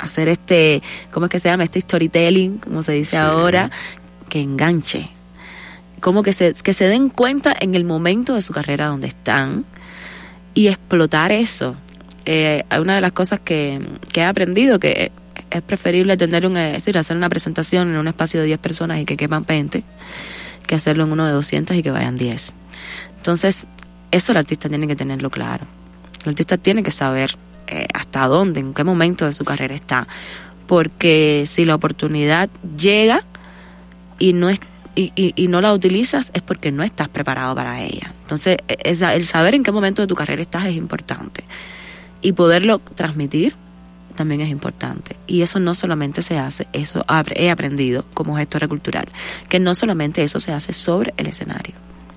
hacer ¿cómo es que se llama? Storytelling, como se dice ahora, que enganche. Como que se den cuenta en el momento de su carrera donde están y explotar eso. Hay una de las cosas que he aprendido, que es preferible hacer una presentación en un espacio de 10 personas y que quepan 20, que hacerlo en uno de 200 y que vayan 10. Entonces, eso el artista tiene que tenerlo claro. El artista tiene que saber hasta dónde, en qué momento de su carrera está. Porque si la oportunidad llega y no la utilizas, es porque no estás preparado para ella. Entonces, el saber en qué momento de tu carrera estás es importante. Y poderlo transmitir también es importante. Y eso no solamente se hace, eso he aprendido como gestora cultural, que no solamente eso se hace sobre el escenario.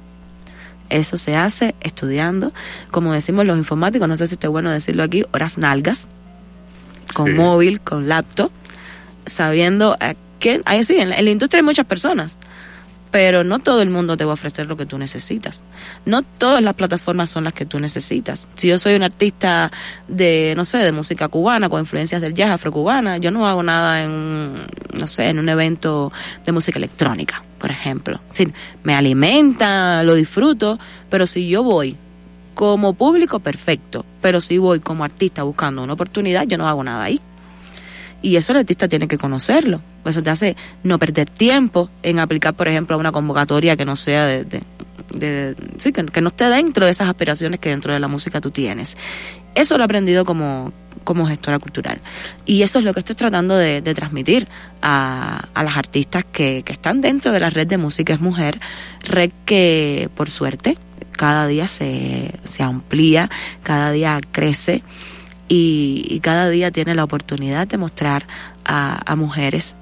Eso se hace estudiando, como decimos los informáticos, no sé si está bueno decirlo aquí, horas nalgas, con móvil, con laptop, sabiendo que ahí sí, en la industria hay muchas personas, pero no todo el mundo te va a ofrecer lo que tú necesitas. No todas las plataformas son las que tú necesitas. Si yo soy un artista de música cubana, con influencias del jazz afrocubana, yo no hago nada en un evento de música electrónica, por ejemplo. Sí, me alimenta, lo disfruto, pero si yo voy como público, perfecto. Pero si voy como artista buscando una oportunidad, yo no hago nada ahí. Y eso el artista tiene que conocerlo. Eso te hace no perder tiempo en aplicar, por ejemplo, a una convocatoria que no sea que no esté dentro de esas aspiraciones que dentro de la música tú tienes. Eso lo he aprendido como gestora cultural. Y eso es lo que estoy tratando de transmitir a las artistas que están dentro de la red de Música es Mujer, red que, por suerte, cada día se amplía, cada día crece. Y cada día tiene la oportunidad de mostrar a mujeres,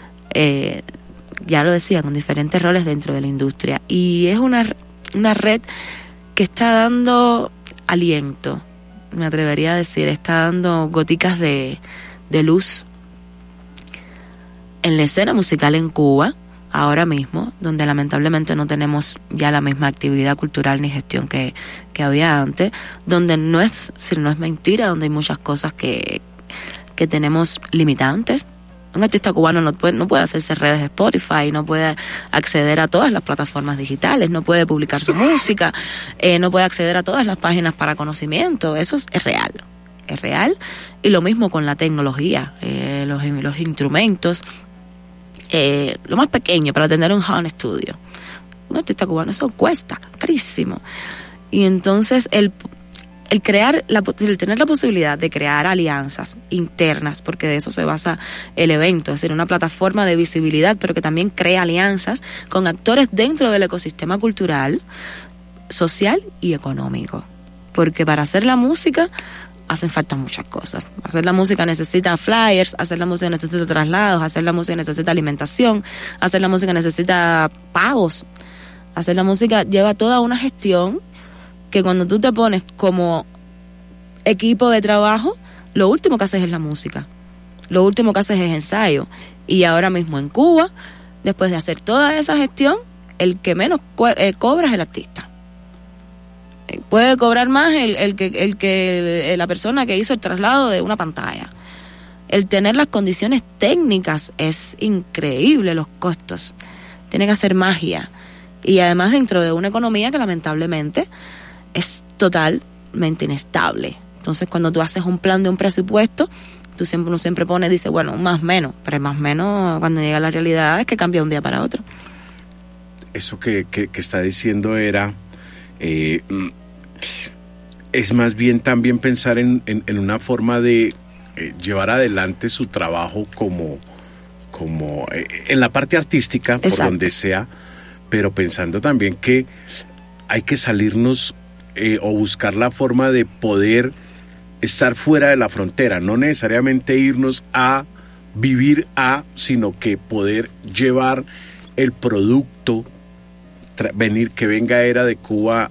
ya lo decía, con diferentes roles dentro de la industria. Y es una red que está dando aliento, me atrevería a decir, está dando goticas de luz en la escena musical en Cuba, ahora mismo, donde lamentablemente no tenemos ya la misma actividad cultural ni gestión que había antes, donde no es mentira, donde hay muchas cosas que tenemos limitantes. Un artista cubano no puede hacerse redes de Spotify, no puede acceder a todas las plataformas digitales, no puede publicar su música, no puede acceder a todas las páginas para conocimiento. Eso es real. Es real. Y lo mismo con la tecnología, los instrumentos. Lo más pequeño para tener un home studio. Un artista cubano, eso cuesta carísimo. Y entonces el tener la posibilidad de crear alianzas internas, porque de eso se basa el evento, es decir, una plataforma de visibilidad, pero que también crea alianzas con actores dentro del ecosistema cultural, social y económico. Porque para hacer la música hacen falta muchas cosas. Hacer la música necesita flyers, hacer la música necesita traslados, hacer la música necesita alimentación, hacer la música necesita pagos. Hacer la música lleva toda una gestión que cuando tú te pones como equipo de trabajo, lo último que haces es la música. Lo último que haces es ensayo. Y ahora mismo en Cuba, después de hacer toda esa gestión, el que menos cobra es el artista. Puede cobrar más la persona que hizo el traslado de una pantalla. El tener las condiciones técnicas es increíble, los costos. Tiene que hacer magia. Y además dentro de una economía que lamentablemente es totalmente inestable. Entonces cuando tú haces un plan de un presupuesto, uno siempre dice, bueno, más menos. Pero el más menos cuando llega a la realidad es que cambia de un día para otro. Eso que está diciendo era... es más bien también pensar en una forma de llevar adelante su trabajo como en la parte artística. Exacto. Por donde sea, pero pensando también que hay que salirnos o buscar la forma de poder estar fuera de la frontera, no necesariamente irnos a vivir sino que poder llevar el producto, que venga de Cuba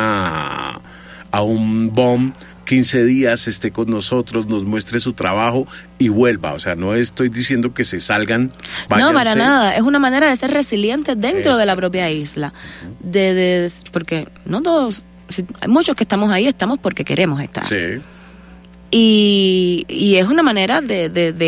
a un BOM, 15 días, esté con nosotros, nos muestre su trabajo y vuelva. O sea, no estoy diciendo que se salgan, váyanse. No, para nada. Es una manera de ser resilientes dentro de la propia isla. Porque no todos, hay muchos que estamos ahí, estamos porque queremos estar. Sí. Y es una manera de